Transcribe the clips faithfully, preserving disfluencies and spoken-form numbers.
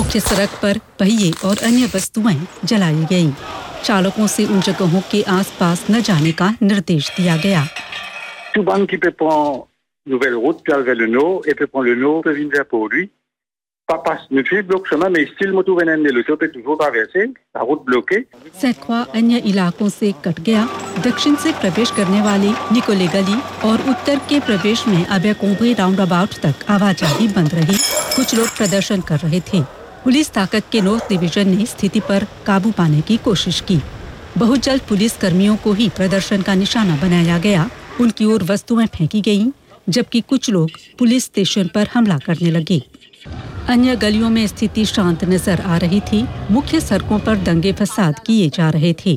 मुख्य सड़क पर पहिए और अन्य वस्तुएं जलाई गईं। चालकों से उन जगहों के आसपास न जाने का निर्देश दिया गया। Tout le monde qui peut prendre nouvelle route puis vers le nord et peut prendre le nord peut venir vers Port-Louis. Pas passe nous fait bloc chemin mais style moto venant de l'auto peut toujours traverser la route bloquée. सैकवा अन्य इलाकों से cut गया। दक्षिण से प्रवेश करने वाली Nikolay गली और उत्तर के प्रवेश में अबेकोंबे राउंड अबाउट तक आवाजाही बंद रही। कुछ लोग प्रदर्शन कर रहे थे। पुलिस ताकत के नॉर्थ डिवीजन ने स्थिति पर काबू पाने की कोशिश की। बहुत जल्द पुलिस कर्मियों को ही प्रदर्शन का निशाना बनाया गया। उनकी ओर वस्तुएं फेंकी गईं, जबकि कुछ लोग पुलिस स्टेशन पर हमला करने लगे। अन्य गलियों में स्थिति शांत नजर आ रही थी। मुख्य सड़कों पर दंगे फसाद किए जा रहे थे।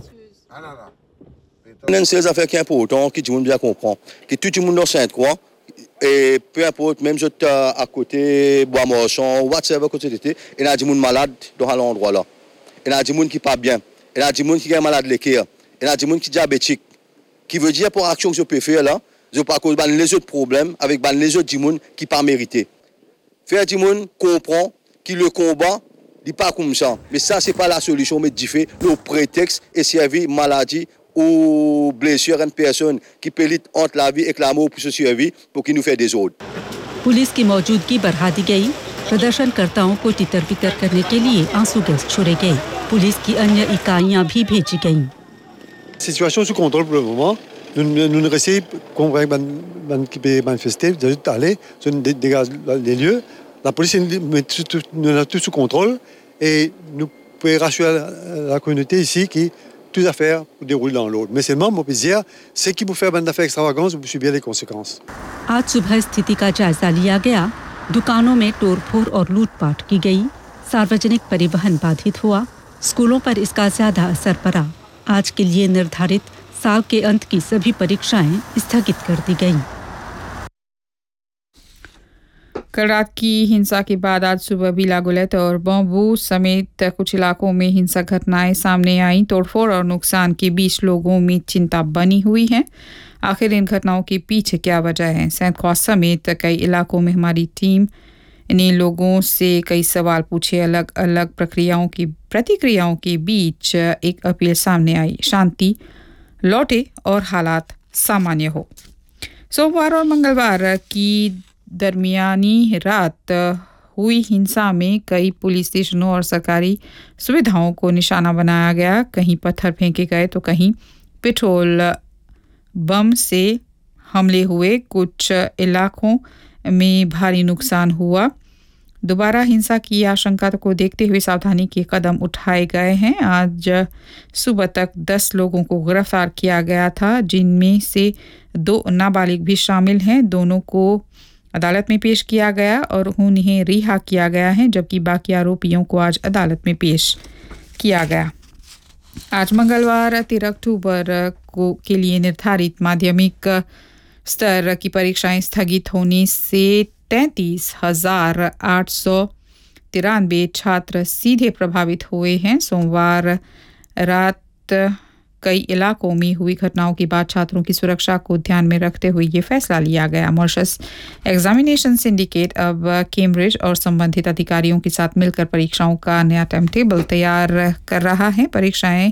Une seule affaire qui est importante, qui tout le monde bien comprend, que tout le monde dans Sainte-Croix, et peu importe, même si tu à côté, bois marchand, whatever, côté d'été, il y a des gens malades dans l'endroit là. Il y a des gens qui pas bien. Il y a des gens qui sont malades de l'équerre. Il y a des gens qui sont diabétiques. Qui veut dire pour l'action que je peux faire là, je peux pas cause les autres problèmes avec les autres gens qui pas mérité. Faire des gens comprend qui le combat, dit pas comme ça. Mais ça c'est pas la solution, mais d'y faire le prétexte et servir maladie ou blessure à une personne qui peut lutter entre la vie et la mort pour se survivre pour qu'il nous fait des ordres. Police की मौजूदगी बढ़ा दी गई। प्रदर्शनकर्ताओं को तितर-बितर करने के लिए आंसू gas छोड़े गए। पुलिस की अन्य इकाइयां भी भेजी गईं। Situation sous contrôle pour le moment. Nous nous restons convaincus qui peut manifester, d'aller dégager les lieux. La police nous a tout sous contrôle et nous pouvons rassurer la communauté ici qui toutes affaires déroulent dans l'ordre. Mais seulement, mon plaisir, c'est qui vous fait une affaire extravagance, vous subir les conséquences. आज सुबह स्थिति का जायजा लिया गया। दुकानों में तोड़फोड़ और लूटपाट की गई। सार्वजनिक परिवहन बाधित हुआ। स्कूलों पर इसका ज्यादा असर पड़ा। आज के लिए निर्धारित साल के अंत की सभी परीक्षाएं स्थगित कर दी गईं। कल रात की हिंसा के बाद आज सुबह भी लागुलत और बम्बू समेत कुछ इलाकों में हिंसक घटनाएं सामने आईं। तोड़फोड़ और नुकसान के बीच लोगों में चिंता बनी हुई है। आखिर इन घटनाओं के पीछे क्या वजह है? सैंत समेत कई इलाकों में हमारी टीम ने लोगों से कई सवाल पूछे। अलग अलग प्रक्रियाओं की प्रतिक्रियाओं के बीच एक अपील सामने आई, शांति लौटे और हालात सामान्य हो। सोमवार और मंगलवार की दरमियानी रात हुई हिंसा में कई पुलिस स्टेशनों और सरकारी सुविधाओं को निशाना बनाया गया। कहीं पत्थर फेंके गए तो कहीं पेट्रोल बम से हमले हुए। कुछ इलाकों में भारी नुकसान हुआ। दोबारा हिंसा की आशंका को देखते हुए सावधानी के कदम उठाए गए हैं। आज सुबह तक दस लोगों को गिरफ्तार किया गया था, जिनमें से दो नाबालिग भी शामिल हैं। दोनों को अदालत में पेश किया गया और उन्हें रिहा किया गया है, जबकि बाकी आरोपियों को आज अदालत में पेश किया गया। आज मंगलवार तेरह अक्टूबर को के लिए निर्धारित माध्यमिक स्तर की परीक्षाएं स्थगित होने से तैंतीस हजार आठ सौ तिरानवे छात्र सीधे प्रभावित हुए हैं। सोमवार रात कई इलाकों में हुई घटनाओं के बाद छात्रों की सुरक्षा को ध्यान में रखते हुए ये फैसला लिया गया। मॉरिशस एग्जामिनेशन सिंडिकेट अब कैम्ब्रिज और संबंधित अधिकारियों के साथ मिलकर परीक्षाओं का नया टाइम टेबल तैयार कर रहा है। परीक्षाएं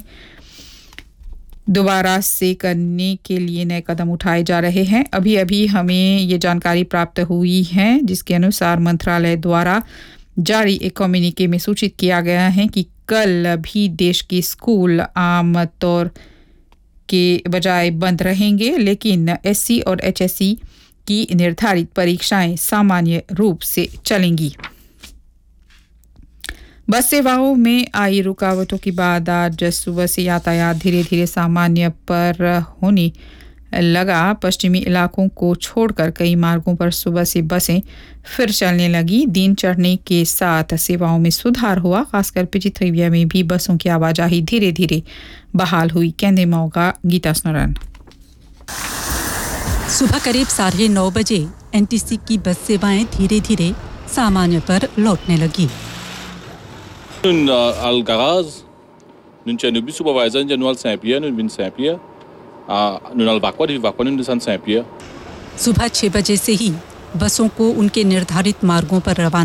दोबारा से करने के लिए नए कदम उठाए जा रहे हैं। अभी अभी हमें ये जानकारी प्राप्त हुई है, जिसके अनुसार मंत्रालय द्वारा जारी एक कम्युनिके में सूचित किया गया है कि कल भी देश के स्कूल आम तौर के बजाय बंद रहेंगे, लेकिन एससी और एचएससी की निर्धारित परीक्षाएं सामान्य रूप से चलेंगी। बस सेवाओं में आई रुकावटों के बाद आज सुबह से यातायात धीरे धीरे सामान्य पर होने लगा। पश्चिमी इलाकों को छोड़कर कई मार्गों पर सुबह से बसें फिर चलने लगी। दिन चढ़ने के साथ सेवाओं में सुधार हुआ। खासकर पिचिथ्रिविया में भी बसों की आवाजाही धीरे धीरे बहाल हुई। केंद्रीय का गीता स्नरन। सुबह करीब साढ़े नौ बजे एनटीसी की बस सेवाएं धीरे धीरे सामान्य पर लौटने लगी। Nun uh, al garage, nun c'è un supervisor, nun al Saint-Pierre, nun vin Saint-Pierre, uh, nun al Vacqua, nun Vacqua, nun descend Saint-Pierre. सुबह छह बजे से ही बसों को उनके निर्धारित मार्गों पर रवाना